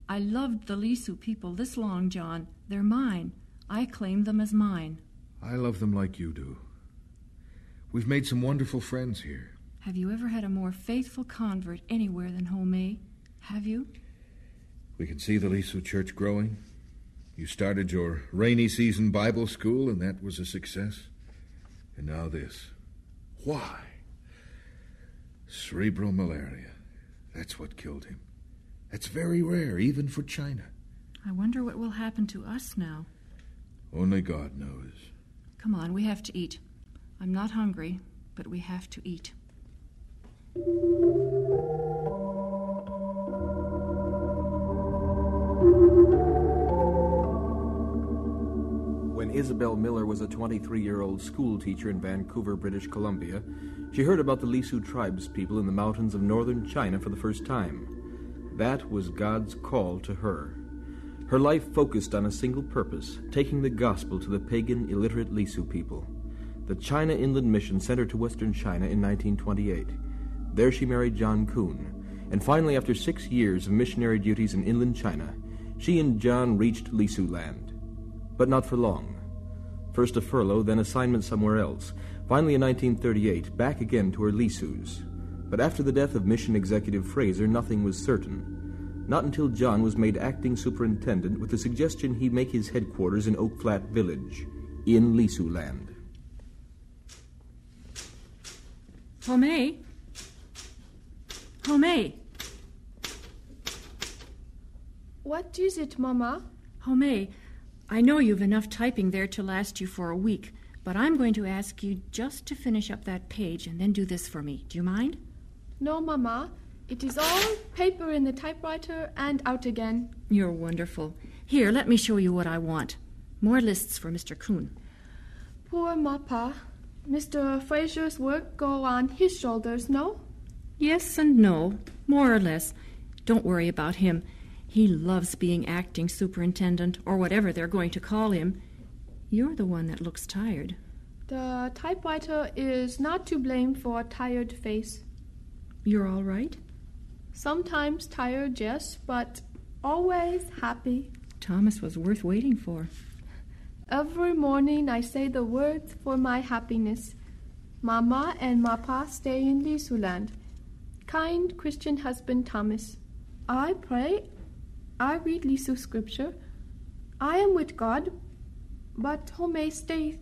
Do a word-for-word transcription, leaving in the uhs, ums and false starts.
I loved the Lisu people this long, John. They're mine. I claim them as mine. I love them like you do. We've made some wonderful friends here. Have you ever had a more faithful convert anywhere than Homay? Have you? We can see the Lisu church growing. You started your rainy season Bible school, and that was a success. And now this. Why? Cerebral malaria. That's what killed him. That's very rare, even for China. I wonder what will happen to us now. Only God knows. Come on, we have to eat. I'm not hungry, but we have to eat. When Isabel Miller was a twenty-three-year-old school teacher in Vancouver, British Columbia, she heard about the Lisu tribes people in the mountains of northern China for the first time. That was God's call to her. Her life focused on a single purpose, taking the gospel to the pagan, illiterate Lisu people. The China Inland Mission sent her to western China in nineteen twenty-eight. There she married John Kuhn, and finally, after six years of missionary duties in inland China, she and John reached Lisu land. But not for long. First a furlough, then assignment somewhere else. Finally, in nineteen thirty-eight, back again to her Lisus. But after the death of Mission Executive Fraser, nothing was certain. Not until John was made acting superintendent with the suggestion he make his headquarters in Oak Flat Village, in Lisu land. Homay? Homay? What is it, Mama? Homay, I know you've enough typing there to last you for a week, but I'm going to ask you just to finish up that page and then do this for me. Do you mind? No, Mama. It is all paper in the typewriter and out again. You're wonderful. Here, let me show you what I want. More lists for Mister Kuhn. Poor Mappa. Mister Fraser's work go on his shoulders, no? Yes and no, more or less. Don't worry about him. He loves being acting superintendent, or whatever they're going to call him. You're the one that looks tired. The typewriter is not to blame for a tired face. You're all right? Sometimes tired, yes, but always happy. Thomas was worth waiting for. Every morning I say the words for my happiness. Mama and Mappa stay in Lisuland. Kind Christian husband Thomas. I pray. I read Lisu scripture. I am with God, but Homay stay